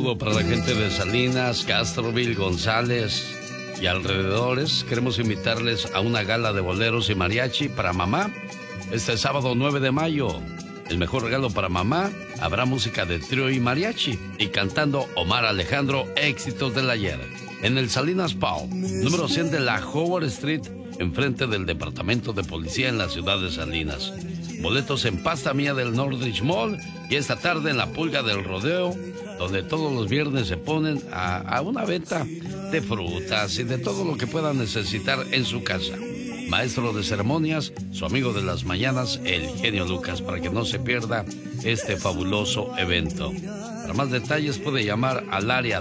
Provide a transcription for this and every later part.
saludo para la gente de Salinas, Castroville, González y alrededores. Queremos invitarles a una gala de boleros y mariachi para mamá este sábado 9 de mayo. El mejor regalo para mamá, habrá música de trío y mariachi y cantando Omar Alejandro, éxitos del ayer. En el Salinas Pub, número 100 de la Howard Street, enfrente del Departamento de Policía en la ciudad de Salinas. Boletos en Pasta Mía del Northridge Mall y esta tarde en la Pulga del Rodeo, donde todos los viernes se ponen a una venta de frutas y de todo lo que puedan necesitar en su casa. Maestro de ceremonias, su amigo de las mañanas, el genio Lucas, para que no se pierda este fabuloso evento. Para más detalles puede llamar al área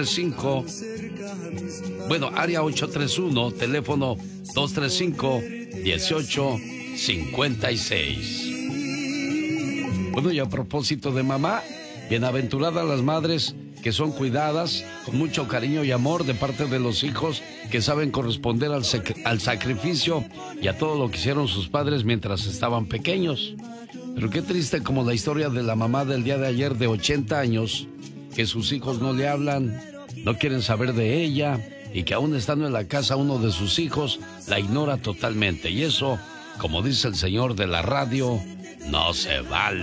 área 831, teléfono 235-1856. Bueno, y a propósito de mamá, bienaventuradas las madres que son cuidadas con mucho cariño y amor de parte de los hijos que saben corresponder al sacrificio y a todo lo que hicieron sus padres mientras estaban pequeños. Pero qué triste como la historia de la mamá del día de ayer de 80 años, que sus hijos no le hablan, no quieren saber de ella y que aún estando en la casa uno de sus hijos la ignora totalmente. Y eso, como dice el señor de la radio, no se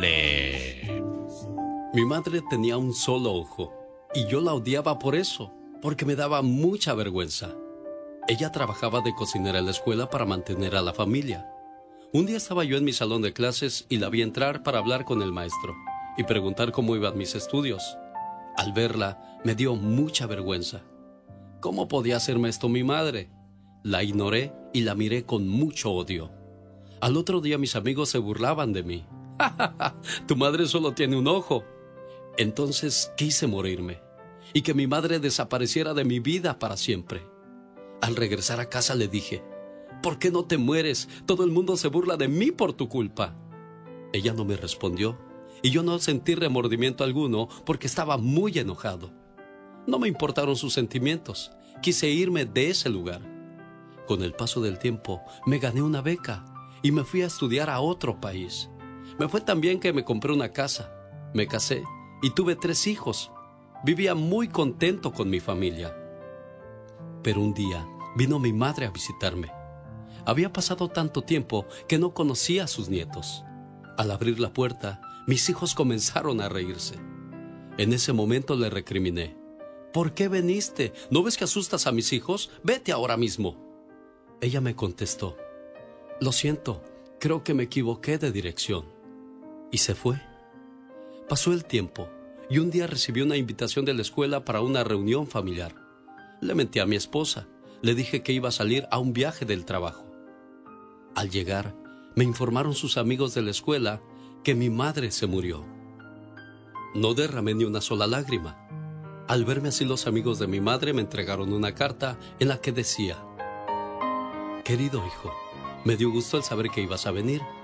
vale. Mi madre tenía un solo ojo y yo la odiaba por eso, porque me daba mucha vergüenza. Ella trabajaba de cocinera en la escuela para mantener a la familia. Un día estaba yo en mi salón de clases y la vi entrar para hablar con el maestro y preguntar cómo iban mis estudios. Al verla, me dio mucha vergüenza. ¿Cómo podía hacerme esto mi madre? La ignoré y la miré con mucho odio. Al otro día mis amigos se burlaban de mí. ¡Ja, ja, ja! Tu madre solo tiene un ojo. Entonces quise morirme y que mi madre desapareciera de mi vida para siempre. Al regresar a casa le dije: ¿por qué no te mueres? Todo el mundo se burla de mí por tu culpa. Ella no me respondió y yo no sentí remordimiento alguno porque estaba muy enojado. No me importaron sus sentimientos. Quise irme de ese lugar. Con el paso del tiempo me gané una beca y me fui a estudiar a otro país. Me fue tan bien que me compré una casa, me casé y tuve 3 hijos. Vivía muy contento con mi familia. Pero un día vino mi madre a visitarme. Había pasado tanto tiempo que no conocía a sus nietos. Al abrir la puerta, mis hijos comenzaron a reírse. En ese momento le recriminé: ¿por qué viniste? ¿No ves que asustas a mis hijos? Vete ahora mismo. Ella me contestó: lo siento, creo que me equivoqué de dirección. Y se fue. Pasó el tiempo y un día recibí una invitación de la escuela para una reunión familiar. Le mentí a mi esposa. Le dije que iba a salir a un viaje del trabajo. Al llegar, me informaron sus amigos de la escuela que mi madre se murió. No derramé ni una sola lágrima. Al verme así, los amigos de mi madre me entregaron una carta en la que decía: querido hijo, me dio gusto el saber que ibas a venir.